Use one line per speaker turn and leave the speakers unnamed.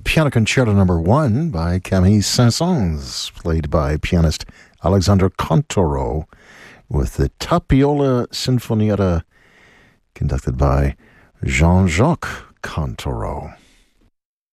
Piano Concerto No. 1 by Camille Saint-Saëns, played by pianist Alexandre Contoro, with the Tapiola Sinfonietta, conducted by Jean-Jacques Contoro.